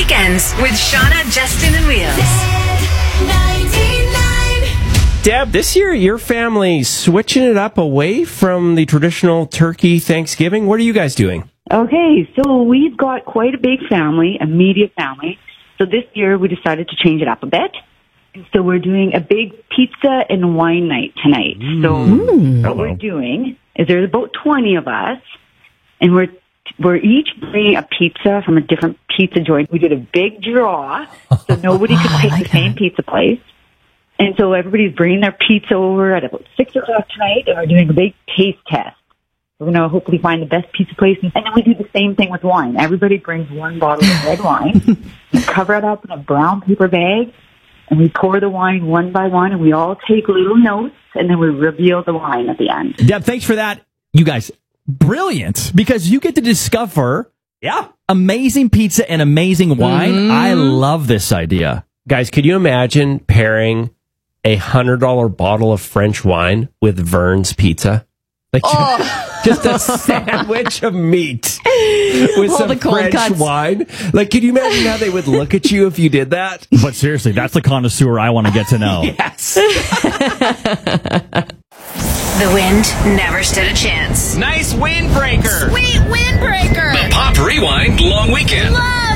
Weekends with Shauna, Justin, and Wheels. Deb, this year your family's switching it up away from the traditional turkey Thanksgiving. What are you guys doing? Okay, so we've got quite a big family, a media family. So this year we decided to change it up a bit. And so we're doing a big pizza and wine night tonight. So what we're doing is there's about 20 of us, and we're each bringing a pizza from a different pizza joint. We did a big draw, so nobody could pick the same pizza place. And so everybody's bringing their pizza over at about 6 o'clock tonight, and we're doing a big taste test. We're going to hopefully find the best pizza place. And then we do the same thing with wine. Everybody brings one bottle of red wine. We cover it up in a brown paper bag, and we pour the wine one by one, and we all take little notes, and then we reveal the wine at the end. Deb, thanks for that. You guys, brilliant, because you get to discover amazing pizza and amazing wine. I love this idea. Guys, could you imagine pairing a $100 bottle of French wine with Vern's Pizza? Like just a sandwich of meat with some French wine. Like, can you imagine how they would look at you if you did that? But seriously, that's the connoisseur I want to get to know. Yes. The wind never stood a chance. Nice windbreaker. Sweet windbreaker. The Pop Rewind Long Weekend. Love